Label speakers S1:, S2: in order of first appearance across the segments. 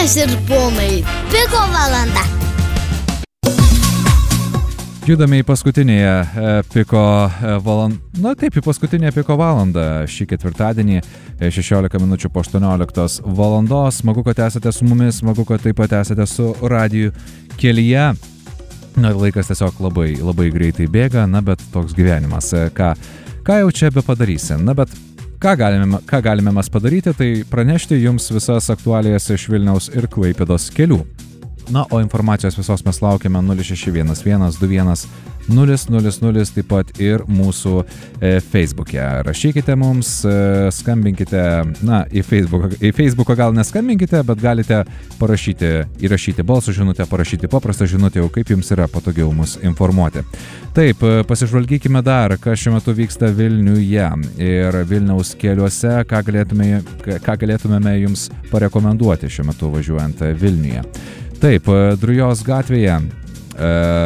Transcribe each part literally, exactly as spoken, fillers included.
S1: Ponios ir ponai, Piko valanda.
S2: Judame į paskutinėje e, Piko e, valandą, na taip, į paskutinėje Piko valandą šį ketvirtadienį, e, šešiolika minučių po aštuonioliktos valandos. Smagu, kad esate su mumis, smagu, kad taip pat esate su radiju kelyje. Na, laikas tiesiog labai, labai greitai bėga, na, bet toks gyvenimas. E, ką, ką jau čia be padarysi? Na, bet ką galime, ką galime mes padaryti, tai pranešti jums visas aktualijas iš Vilniaus ir Klaipėdos kelių. Na, o informacijos visos mes laukiame nulis šeši vienas vienas du vienas nulis nulis nulis, taip pat ir mūsų e, Facebook'e. Rašykite mums, e, skambinkite, na, į Facebooką, į Facebooką gal neskambinkite, bet galite parašyti, įrašyti balso žinutę, parašyti paprastą žinutę, jau kaip jums yra patogiau mus informuoti. Taip, pasižvalgykime dar, kas šiuo metu vyksta Vilniuje ir Vilniaus keliuose, ką galėtume, ką galėtumėme jums parekomenduoti šiuo metu važiuojant Vilniuje. Taip, Drujos gatvėje, e,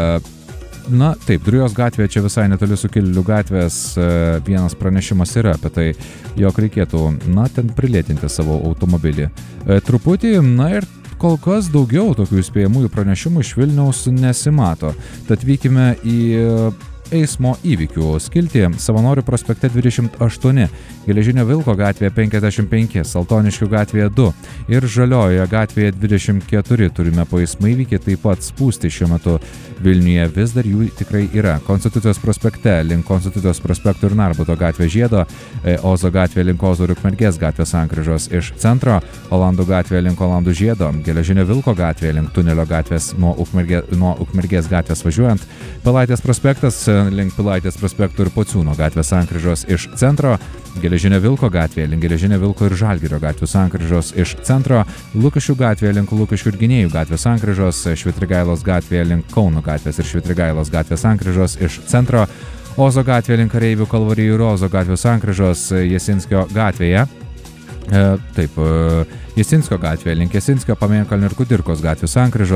S2: na taip, Drujos gatvėje čia visai netoli Sukilėlių gatvės e, vienas pranešimas yra apie tai, jog reikėtų, na, ten prilėtinti savo automobilį. E, truputį, na ir kol kas daugiau tokių įspėjamųjų pranešimų iš Vilniaus nesimato. Tad vykime į eismo įvykių skiltį Savanorių prospekte dvidešimt aštuoni, Geležinio Vilko gatvėje penkiasdešimt penki, Saltoniškių gatvėje du ir Žaliojoje gatvėje dvidešimt keturi turime po eismo įvykį, taip pat spūsti šiuo metu Vilniuje vis dar jų tikrai yra. Konstitucijos prospekte link Konstitucijos prospekto ir Narbuto gatvė Žiedo, Ozo gatvė link Ozo ir Ukmergės gatvės sankryžos iš centro, Olandų gatvė link Olandų Žiedo, Geležinio Vilko gatvė link Tunelio gatvės nuo, Ukmergė, nuo Ukmergės gatvės važiuojant, Pilaitės prospektas link Pilaitės prospekto ir Pociūno gatvės sankryžos iš centro, Geležinio Vilko gatvėje link Geležinio Vilko ir Žalgirio gatvių sankryžos iš centro, Lukiškių gatvėje link Lukiškių ir Gynėjų gatvės sankryžos, Švitrigailos gatvėje link Kauno gatvės ir Švitrigailos gatvės sankryžos iš centro, Ozo gatvėje link Kareivių Kalvarijų ir Ozo gatvių sankryžos Jasinskio gatvėje. E, taip, e, Jasinskio gatvėje link Jasinskio, Pamėnkalnio ir Kudirkos gatvių sankryžos.